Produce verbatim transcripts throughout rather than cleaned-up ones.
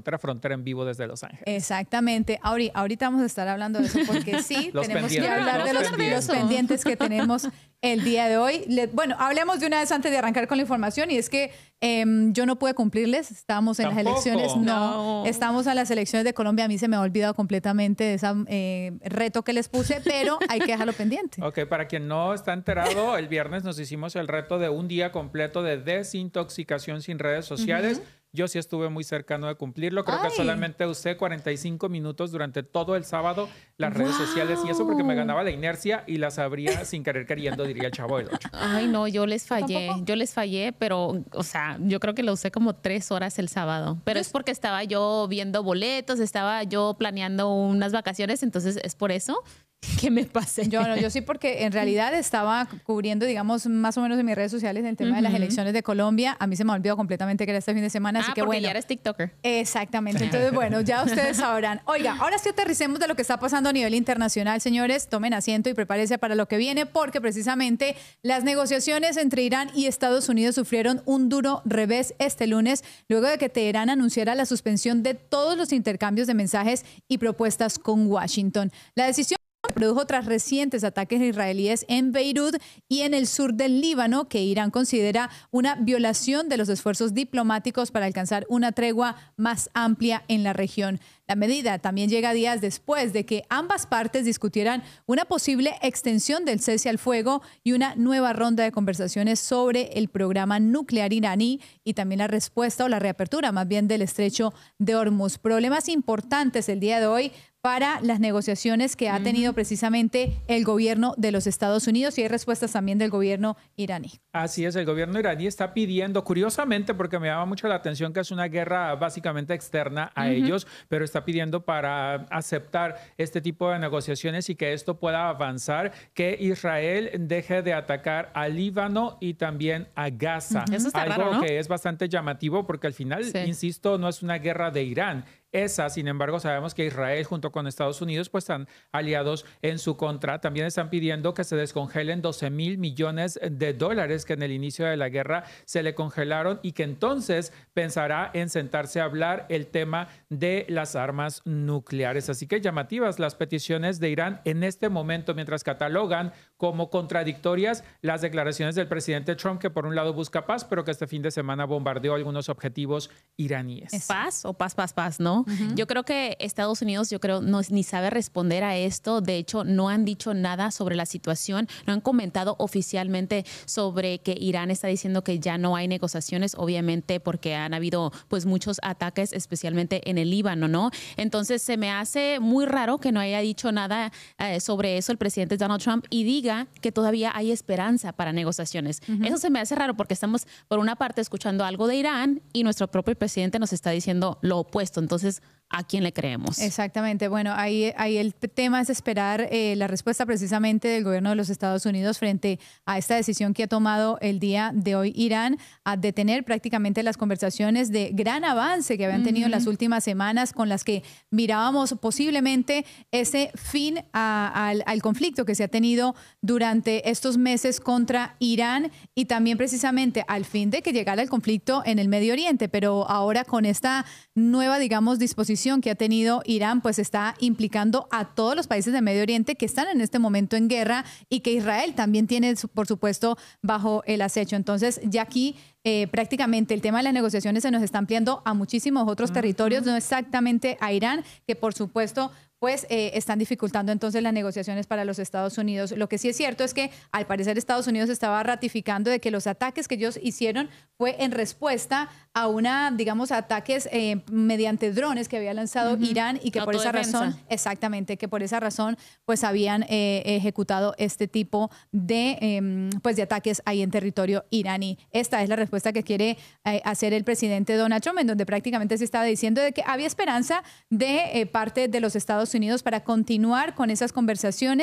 frontera a frontera en vivo desde Los Ángeles. Exactamente. Ahori- ahorita vamos a estar hablando de eso porque sí, Los tenemos que pendientes, hablar los de los, pendientes. los pendientes que tenemos el día de hoy. Le- bueno, hablemos de una vez antes de arrancar con la información y es que em, yo no pude cumplirles. Estábamos en ¿Tampoco? las elecciones. No, No. estamos en las elecciones de Colombia. A mí se me ha olvidado completamente de ese eh, reto que les puse, pero hay que dejarlo pendiente. Ok, para quien no está enterado, el viernes nos hicimos el reto de un día completo de desintoxicación sin redes sociales. Uh-huh. Yo sí estuve muy cercano de cumplirlo. Creo Ay. que solamente usé cuarenta y cinco minutos durante todo el sábado las Wow. redes sociales y eso porque me ganaba la inercia y las abría sin querer queriendo, diría el Chavo del Ocho. Ay, no, yo les fallé. ¿Tampoco? Yo les fallé, pero, o sea, yo creo que lo usé como tres horas el sábado. Pero es porque estaba yo viendo boletos, estaba yo planeando unas vacaciones, entonces es por eso que me pasé. Yo no, yo sí, porque en realidad estaba cubriendo, digamos, más o menos en mis redes sociales el tema uh-huh. de las elecciones de Colombia. A mí se me olvidó completamente que era este fin de semana, así ah, que porque bueno. ya eres TikToker. Exactamente. Entonces, bueno, ya ustedes sabrán. Oiga, ahora sí aterricemos de lo que está pasando a nivel internacional, señores. Tomen asiento y prepárense para lo que viene, porque precisamente las negociaciones entre Irán y Estados Unidos sufrieron un duro revés este lunes, luego de que Teherán anunciara la suspensión de todos los intercambios de mensajes y propuestas con Washington. La decisión produjo tras recientes ataques israelíes en Beirut y en el sur del Líbano, que Irán considera una violación de los esfuerzos diplomáticos para alcanzar una tregua más amplia en la región. La medida también llega días después de que ambas partes discutieran una posible extensión del cese al fuego y una nueva ronda de conversaciones sobre el programa nuclear iraní y también la respuesta o la reapertura más bien del estrecho de Hormuz. Problemas importantes el día de hoy para las negociaciones que ha tenido precisamente el gobierno de los Estados Unidos y hay respuestas también del gobierno iraní. Así es, el gobierno iraní está pidiendo, curiosamente, porque me llama mucho la atención que es una guerra básicamente externa a uh-huh. ellos, pero está pidiendo para aceptar este tipo de negociaciones y que esto pueda avanzar, que Israel deje de atacar a Líbano y también a Gaza. Uh-huh. Eso está Algo raro, ¿no? que es bastante llamativo porque al final, sí. insisto, no es una guerra de Irán. Esa, sin embargo, sabemos que Israel junto con Estados Unidos pues están aliados en su contra. También están pidiendo que se descongelen doce mil millones de dólares que en el inicio de la guerra se le congelaron y que entonces pensará en sentarse a hablar el tema de las armas nucleares. Así que llamativas las peticiones de Irán en este momento, mientras catalogan como contradictorias las declaraciones del presidente Trump, que por un lado busca paz, pero que este fin de semana bombardeó algunos objetivos iraníes. ¿Es paz o paz, paz, paz, no? Uh-huh. Yo creo que Estados Unidos, yo creo, no, ni sabe responder a esto. De hecho, no han dicho nada sobre la situación. No han comentado oficialmente sobre que Irán está diciendo que ya no hay negociaciones, obviamente porque han habido pues muchos ataques, especialmente en el Líbano, ¿no? Entonces, se me hace muy raro que no haya dicho nada eh, sobre eso el presidente Donald Trump y diga que todavía hay esperanza para negociaciones. Uh-huh. Eso se me hace raro porque estamos, por una parte, escuchando algo de Irán y nuestro propio presidente nos está diciendo lo opuesto. Entonces, ¿a quién le creemos? Exactamente. Bueno, ahí, ahí el tema es esperar eh, la respuesta precisamente del gobierno de los Estados Unidos frente a esta decisión que ha tomado el día de hoy Irán a detener prácticamente las conversaciones de gran avance que habían tenido uh-huh. en las últimas semanas con las que mirábamos posiblemente ese fin a, al, al conflicto que se ha tenido durante estos meses contra Irán y también precisamente al fin de que llegara el conflicto en el Medio Oriente, pero ahora con esta nueva, digamos, disposición que ha tenido Irán, pues está implicando a todos los países del Medio Oriente que están en este momento en guerra y que Israel también tiene, por supuesto, bajo el acecho. Entonces, ya aquí eh, prácticamente el tema de las negociaciones se nos está ampliando a muchísimos otros uh-huh. territorios, no exactamente a Irán, que por supuesto pues eh, están dificultando entonces las negociaciones para los Estados Unidos. Lo que sí es cierto es que al parecer Estados Unidos estaba ratificando de que los ataques que ellos hicieron fue en respuesta a una, digamos, ataques eh, mediante drones que había lanzado uh-huh. Irán y que por esa razón, exactamente, que por esa razón pues habían eh, ejecutado este tipo de, eh, pues, de ataques ahí en territorio iraní. Esta es la respuesta que quiere eh, hacer el presidente Donald Trump, en donde prácticamente se estaba diciendo de que había esperanza de eh, parte de los Estados Unidos para continuar con esas conversaciones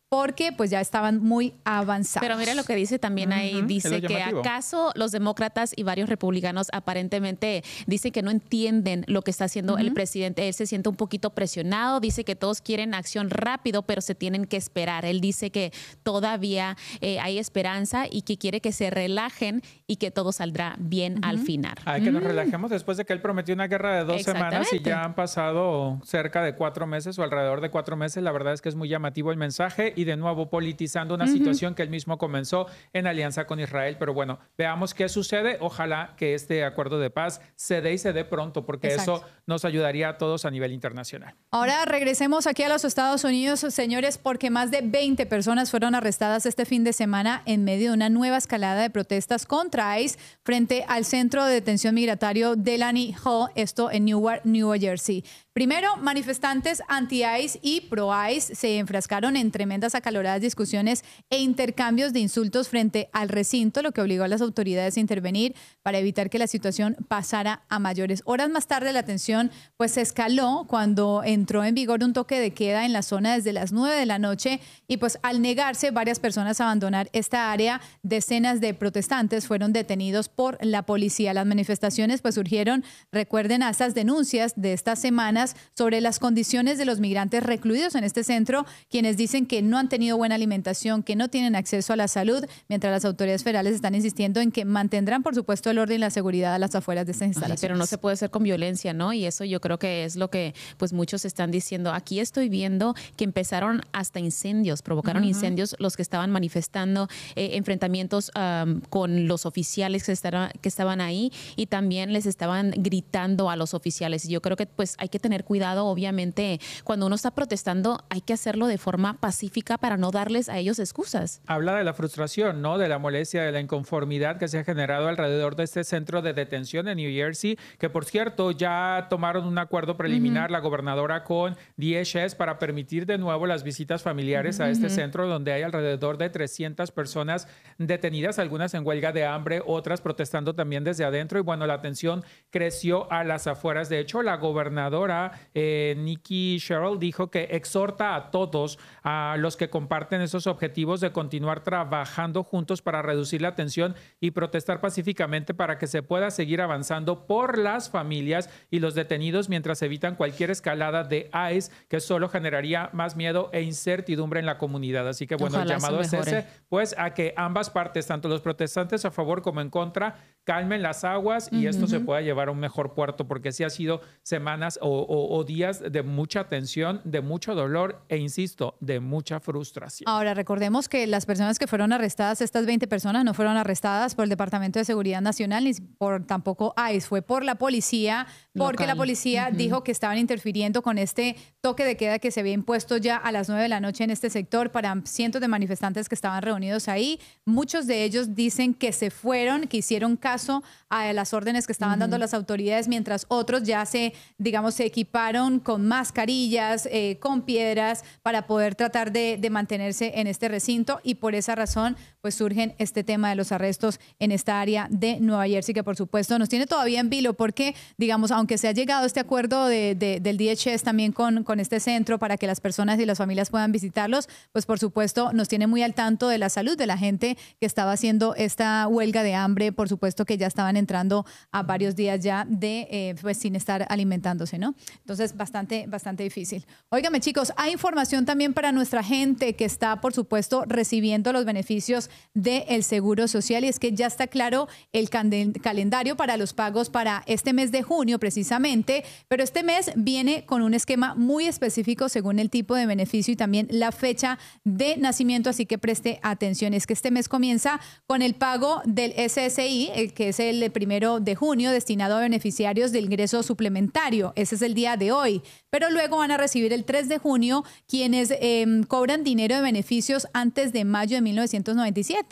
porque pues ya estaban muy avanzados. Pero mira lo que dice también ahí, uh-huh. dice que acaso los demócratas y varios republicanos aparentemente dicen que no entienden lo que está haciendo uh-huh. el presidente. Él se siente un poquito presionado, dice que todos quieren acción rápido, pero se tienen que esperar. Él dice que todavía eh, hay esperanza y que quiere que se relajen y que todo saldrá bien uh-huh. al final. Hay que nos relajemos después de que él prometió una guerra de dos semanas y ya han pasado cerca de cuatro meses o alrededor de cuatro meses. La verdad es que es muy llamativo el mensaje y de nuevo politizando una uh-huh. situación que él mismo comenzó en alianza con Israel. Pero bueno, veamos qué sucede. Ojalá que este acuerdo de paz se dé y se dé pronto, porque Exacto. eso nos ayudaría a todos a nivel internacional. Ahora regresemos aquí a los Estados Unidos, señores, porque más de veinte personas fueron arrestadas este fin de semana en medio de una nueva escalada de protestas contra ICE frente al centro de detención migratorio Delaney Hall, esto en Newark, New Jersey. Primero, manifestantes anti-ICE y pro-ICE se enfrascaron en tremendas acaloradas discusiones e intercambios de insultos frente al recinto, lo que obligó a las autoridades a intervenir para evitar que la situación pasara a mayores. Horas más tarde, la tensión pues se escaló cuando entró en vigor un toque de queda en la zona desde las nueve de la noche y pues al negarse varias personas a abandonar esta área, decenas de protestantes fueron detenidos por la policía. Las manifestaciones pues surgieron, recuerden, a estas denuncias de estas semanas sobre las condiciones de los migrantes recluidos en este centro, quienes dicen que no han tenido buena alimentación, que no tienen acceso a la salud, mientras las autoridades federales están insistiendo en que mantendrán, por supuesto, el orden y la seguridad a las afueras de estas instalaciones. Ay, pero no se puede hacer con violencia, ¿no? Y eso yo creo que es lo que pues muchos están diciendo. Aquí estoy viendo que empezaron hasta incendios, provocaron uh-huh. incendios los que estaban manifestando, eh, enfrentamientos um, con los oficiales que, estará, que estaban ahí y también les estaban gritando a los oficiales. Y yo creo que pues hay que tener cuidado, obviamente, cuando uno está protestando hay que hacerlo de forma pacífica para no darles a ellos excusas. Habla de la frustración, ¿no? De la molestia, de la inconformidad que se ha generado alrededor de este centro de detención en New Jersey, que por cierto ya tomaron un acuerdo preliminar uh-huh. la gobernadora con D H S para permitir de nuevo las visitas familiares uh-huh. a este centro donde hay alrededor de trescientas personas detenidas, algunas en huelga de hambre, otras protestando también desde adentro y bueno, la tensión creció a las afueras. De hecho, la gobernadora eh, Nikki Sherrill dijo que exhorta a todos, a los que comparten esos objetivos, de continuar trabajando juntos para reducir la tensión y protestar pacíficamente para que se pueda seguir avanzando por las familias y los detenidos mientras evitan cualquier escalada de ICE que solo generaría más miedo e incertidumbre en la comunidad. Así que bueno, Ojalá el llamado es ese, pues a que ambas partes, tanto los protestantes a favor como en contra, calmen las aguas y uh-huh. esto se pueda llevar a un mejor puerto, porque sí ha sido semanas o, o, o días de mucha tensión, de mucho dolor e, insisto, de mucha frustración. Ahora, recordemos que las personas que fueron arrestadas, estas veinte personas, no fueron arrestadas por el Departamento de Seguridad Nacional ni por tampoco ICE, fue por la policía, porque Local. la policía uh-huh. dijo que estaban interfiriendo con este toque de queda que se había impuesto ya a las nueve de la noche en este sector para cientos de manifestantes que estaban reunidos ahí. Muchos de ellos dicen que se fueron, que hicieron caso a las órdenes que estaban uh-huh. dando las autoridades, mientras otros ya se, digamos, se equiparon con mascarillas, eh, con piedras para poder tratar de, de mantenerse en este recinto y por esa razón pues surgen este tema de los arrestos en esta área de Nueva Jersey, que por supuesto nos tiene todavía en vilo porque, digamos, aunque se ha llegado a este acuerdo de, de, del D H S también con, con este centro para que las personas y las familias puedan visitarlos, pues por supuesto nos tiene muy al tanto de la salud de la gente que estaba haciendo esta huelga de hambre, por supuesto que ya estaban entrando a varios días ya de eh, pues sin estar alimentándose, ¿no? Entonces bastante, bastante difícil. Óigame chicos, hay información también para nuestra gente que está por supuesto recibiendo los beneficios del Seguro Social y es que ya está claro el calendario para los pagos para este mes de junio precisamente, pero este mes viene con un esquema muy específico según el tipo de beneficio y también la fecha de nacimiento, así que preste atención. Es que este mes comienza con el pago del S S I, el que es el primero de junio, destinado a beneficiarios de ingreso suplementario. Ese es el día de hoy, pero luego van a recibir el tres de junio quienes eh, cobran dinero de beneficios antes de mayo de mil novecientos noventa y siete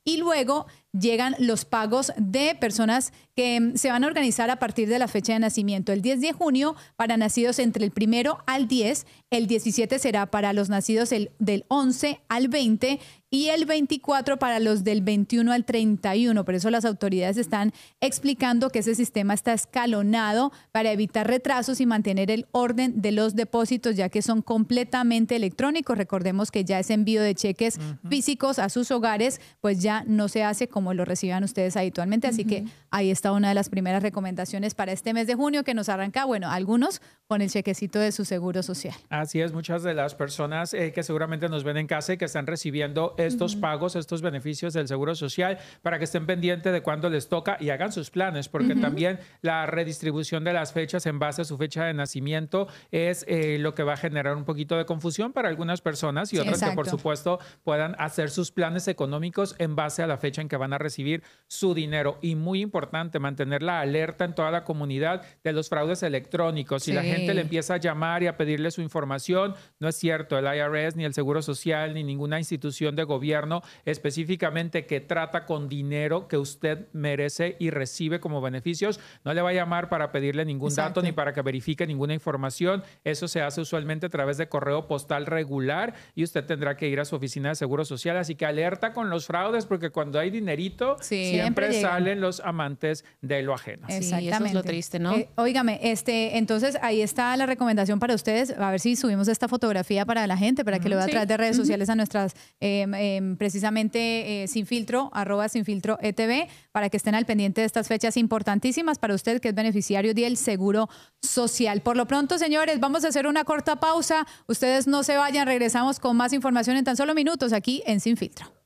y luego llegan los pagos de personas que se van a organizar a partir de la fecha de nacimiento. El diez de junio para nacidos entre el primero al diez, el diecisiete será para los nacidos el, del once al veinte y el veinticuatro para los del veintiuno al treinta y uno. Por eso las autoridades están explicando que ese sistema está escalonado para evitar retrasos y mantener el orden de los depósitos, ya que son completamente electrónicos. Recordemos que ya ese envío de cheques uh-huh. físicos a sus hogares, pues ya no se hace como lo reciban ustedes habitualmente. Así uh-huh. que ahí está una de las primeras recomendaciones para este mes de junio que nos arranca, bueno, algunos con el chequecito de su seguro social. Así es, muchas de las personas eh, que seguramente nos ven en casa y que están recibiendo estos uh-huh. pagos, estos beneficios del seguro social, para que estén pendientes de cuándo les toca y hagan sus planes, porque uh-huh. también la redistribución de las fechas en base a su fecha de nacimiento es eh, lo que va a generar un poquito de confusión para algunas personas y sí, otras exacto. que por supuesto puedan hacer sus planes económicos en base a la fecha en que van a recibir su dinero. Y muy importante mantener la alerta en toda la comunidad de los fraudes electrónicos. Si sí. la gente le empieza a llamar y a pedirle su información, no es cierto, el I R S ni el Seguro Social ni ninguna institución de gobierno específicamente que trata con dinero que usted merece y recibe como beneficios, no le va a llamar para pedirle ningún exacto. dato ni para que verifique ninguna información. Eso se hace usualmente a través de correo postal regular y usted tendrá que ir a su oficina de Seguro Social. Así que alerta con los fraudes, porque cuando hay dinerito sí, siempre, siempre salen los amantes de lo ajeno. Exactamente. Sí, eso es lo triste, ¿no? Eh, óigame, este, entonces ahí está la recomendación para ustedes. A ver si subimos esta fotografía para la gente, para que uh-huh. lo vea sí. a través de redes uh-huh. sociales a nuestras, eh, eh, precisamente eh, Sin Filtro, arroba Sin Filtro E T V, para que estén al pendiente de estas fechas importantísimas para usted que es beneficiario del Seguro Social. Por lo pronto, señores, vamos a hacer una corta pausa. Ustedes no se vayan, regresamos con más información en tan solo minutos aquí en Sin Filtro.